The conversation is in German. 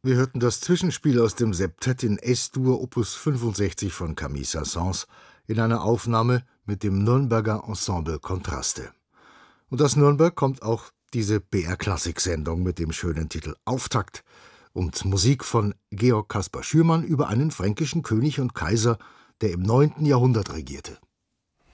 Wir hörten das Zwischenspiel aus dem Septett in Es-Dur Opus 65 von Camille Saint-Saëns in einer Aufnahme mit dem Nürnberger Ensemble Kontraste. Und aus Nürnberg kommt auch diese BR-Klassik-Sendung mit dem schönen Titel Auftakt und Musik von Georg Caspar Schürmann über einen fränkischen König und Kaiser, der im 9. Jahrhundert regierte.